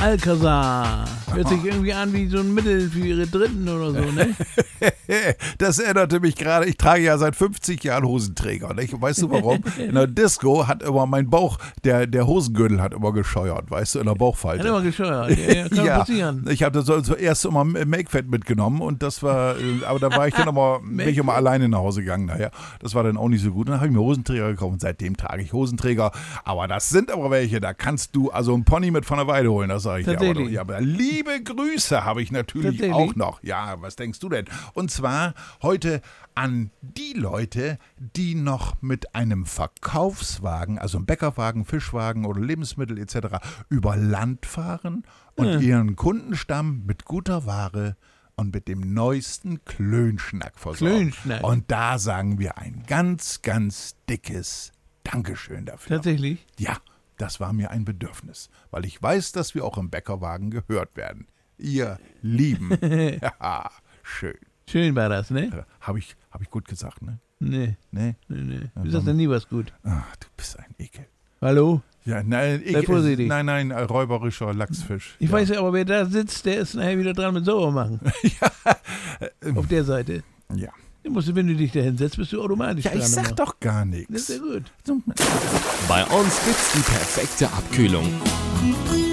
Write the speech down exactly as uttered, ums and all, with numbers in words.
Alcazar. Hört sich irgendwie an wie so ein Mittel für ihre Dritten oder so, ne? Das erinnerte mich gerade, ich trage ja seit fünfzig Jahren Hosenträger. Nicht? Weißt du warum? In der Disco hat immer mein Bauch, der, der Hosengürtel hat immer gescheuert, weißt du, in der Bauchfalte. Hat immer gescheuert, ja, ja, kann ja, passieren. Ich habe das zuerst immer Make-Fett mitgenommen und das war, aber da war ich dann immer, bin ich immer alleine nach Hause gegangen nachher. Das war dann auch nicht so gut. Dann habe ich mir Hosenträger gekauft und seitdem trage ich Hosenträger. Aber das sind aber welche, da kannst du also einen Pony mit von der Weide holen, das sage ich dir. Aber, ja, aber liebe Grüße habe ich natürlich auch noch. Ja, was denkst du denn? Und zwar heute an die Leute, die noch mit einem Verkaufswagen, also einem Bäckerwagen, Fischwagen oder Lebensmittel et cetera über Land fahren und ja. ihren Kundenstamm mit guter Ware und mit dem neuesten Klönschnack versorgen. Klönschnack. Und da sagen wir ein ganz, ganz dickes Dankeschön dafür. Tatsächlich? Ja, das war mir ein Bedürfnis, weil ich weiß, dass wir auch im Bäckerwagen gehört werden. Ihr Lieben. Ja, schön. Schön war das, ne? Habe ich, hab ich gut gesagt, ne? Nee. Nee? Nee, nee. Du sagst ja nie was gut. Ach, du bist ein Ekel. Hallo? Ja, nein, Sei vorsichtig. Nein, nein, räuberischer Lachsfisch. Ich ja. weiß ja, aber wer da sitzt, der ist nachher wieder dran mit sauber machen. Ja. Auf der Seite. Ja. Du musst, wenn du dich da hinsetzt, bist du automatisch ja, dran. Ja, ich sag immer. doch gar nichts. Das ist ja gut. Bei uns gibt's die perfekte Abkühlung.